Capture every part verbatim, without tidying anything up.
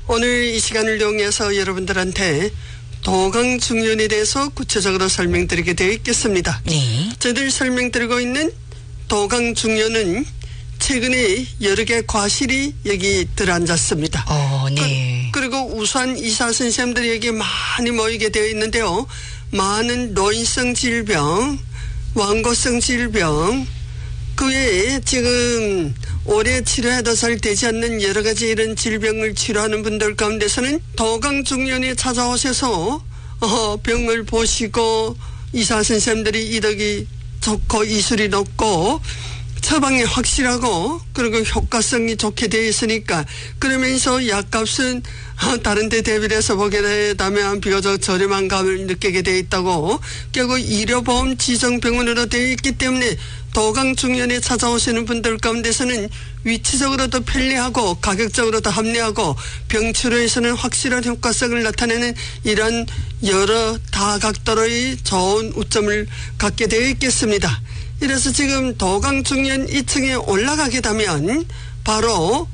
오늘 이 시간을 이용해서 여러분들한테 도강중년에 대해서 구체적으로 설명드리게 되어 있겠습니다. 네. 저희들 설명드리고 있는 도강중년은 최근에 여러 개 과실이 여기 들어앉았습니다. 어, 네. 그, 그리고 우수한 의사 선생님들이 여기 많이 모이게 되어 있는데요. 많은 노인성 질병, 완고성 질병, 그 외에 지금 오래 치료해도 잘 되지 않는 여러 가지 이런 질병을 치료하는 분들 가운데서는 도강중년에 찾아오셔서 어, 병을 보시고 의사 선생님들이 이덕이 좋고 이술이 높고 처방이 확실하고 그리고 효과성이 좋게 되어 있으니까 그러면서 약값은 다른 데 대비해서 보게 되면 비교적 저렴한 값을 느끼게 되어 있다고 결국 의료보험 지정병원으로 되어 있기 때문에 도강중년에 찾아오시는 분들 가운데서는 위치적으로도 편리하고 가격적으로도 합리하고 병치료에서는 확실한 효과성을 나타내는 이런 여러 다각도의 좋은 우점을 갖게 되어 있겠습니다. 이래서 지금 도강중년 이 층에 올라가게 되면 바로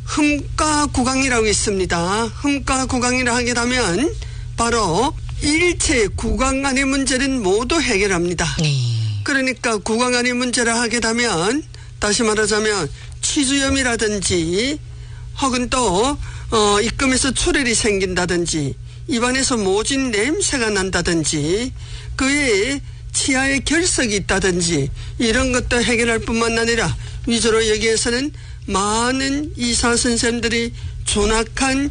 흠가구강이라고 있습니다. 흠가구강이라 하게 되면 바로 일체 구강 안의 문제는 모두 해결합니다. 네. 그러니까 구강 안의 문제라 하게 되면 다시 말하자면 치주염이라든지 혹은 또 어, 입금에서 출혈이 생긴다든지 입안에서 모진 냄새가 난다든지 그 외에 치아에 결석이 있다든지 이런 것도 해결할 뿐만 아니라 위주로 여기에서는 많은 의사 선생님들이 존악한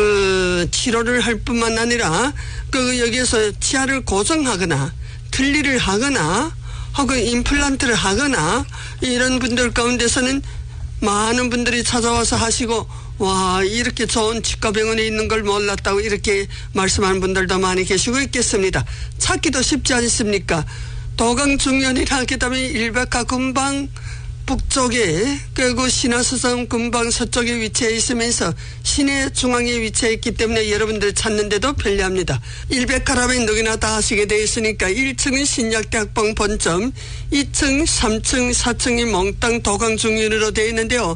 그 치료를 할 뿐만 아니라 그 여기에서 치아를 고정하거나 틀니를 하거나 혹은 임플란트를 하거나 이런 분들 가운데서는 많은 분들이 찾아와서 하시고 와 이렇게 좋은 치과병원에 있는 걸 몰랐다고 이렇게 말씀하는 분들도 많이 계시고 있겠습니다. 찾기도 쉽지 않습니까? 도강중년이라 하게 되면 일백화 근방 북쪽에 그리고 신화수성 근방 서쪽에 위치해 있으면서 시내 중앙에 위치해 있기 때문에 여러분들 찾는데도 편리합니다. 일백화라면 누구나 다 하시게 되어 있으니까 일 층은 신약대학병 본점, 이 층, 삼 층, 사 층이 몽땅 도강중년으로 되어 있는데요.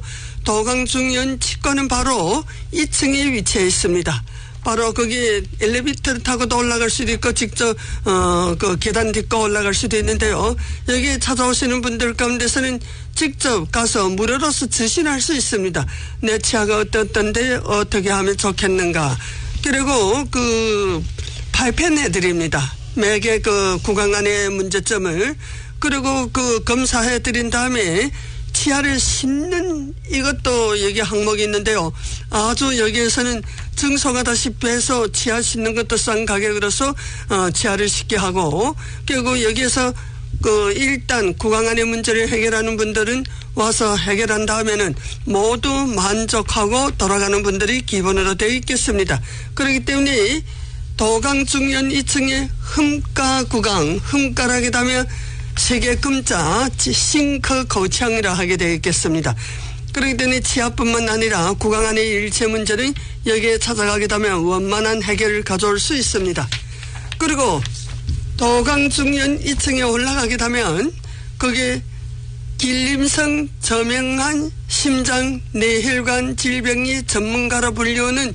도강중년 치과는 바로 이 층에 위치해 있습니다. 바로 거기 엘리베이터를 타고도 올라갈 수도 있고 직접 어 그 계단 딛고 올라갈 수도 있는데요. 여기 찾아오시는 분들 가운데서는 직접 가서 무료로서咨询할 수 있습니다. 내 치아가 어떻던데 어떻게 하면 좋겠는가. 그리고 그 발표해 드립니다. 매개 그 구강 안의 문제점을 그리고 그 검사해 드린 다음에 치아를 씹는 이것도 여기 항목이 있는데요. 아주 여기에서는 증소가다시피 해서 치아 씹는 것도 싼 가격으로서 어, 치아를 씹게 하고 결국 여기에서 그 일단 구강 안의 문제를 해결하는 분들은 와서 해결한 다음에는 모두 만족하고 돌아가는 분들이 기본으로 되어 있겠습니다. 그렇기 때문에 도강중년 이 층에 흠가구강, 흠가라게 되면 세계 금자 싱크 거창이라 하게 되어 있겠습니다. 그렇기 때문에 치아뿐만 아니라 구강 안의 일체 문제는 여기에 찾아가게 되면 원만한 해결을 가져올 수 있습니다. 그리고 도강중년 이 층에 올라가게 되면 거기에 길림성 저명한 심장 뇌혈관 질병이 전문가로 불리우는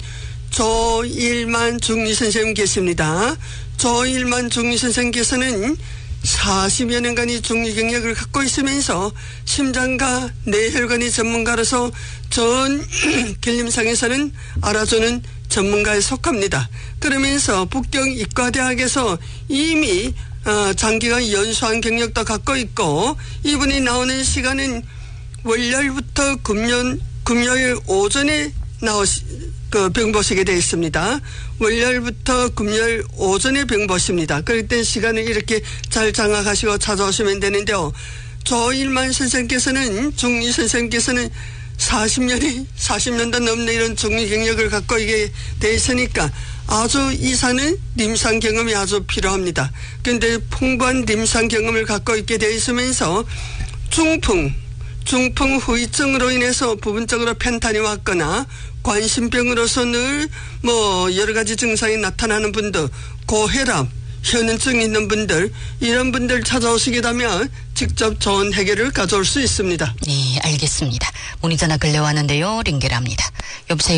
조일만 중의 선생님 계십니다. 조일만 중의 선생님께서는 사십여 년간의 중의 경력을 갖고 있으면서 심장과 뇌혈관의 전문가로서 전 길림상에서는 알아주는 전문가에 속합니다. 그러면서 북경 이과대학에서 이미 어, 장기간 연수한 경력도 갖고 있고 이분이 나오는 시간은 월요일부터 금연, 금요일 오전에 나오시, 그 병 보시게 되어 있습니다. 월요일부터 금요일 오전에 병 보십니다. 그럴 때 시간을 이렇게 잘 장악하시고 찾아오시면 되는데요. 조일만 선생께서는 중의 선생께서는 사십 년이 사십 년도 넘는 이런 중의 경력을 갖고 이게 돼 있으니까 아주 이사는临床 경험이 아주 필요합니다. 그런데 풍부한臨床 경험을 갖고 있게 돼 있으면서 중풍, 중풍 후유증으로 인해서 부분적으로 편탄이 왔거나 관심병으로서 늘 뭐 여러 가지 증상이 나타나는 분들, 고혈압, 현은증 있는 분들 이런 분들 찾아오시게 되면 직접 좋은 해결을 가져올 수 있습니다. 네, 알겠습니다. 문의 전화 걸려왔는데요. 연결합니다. 여보세요.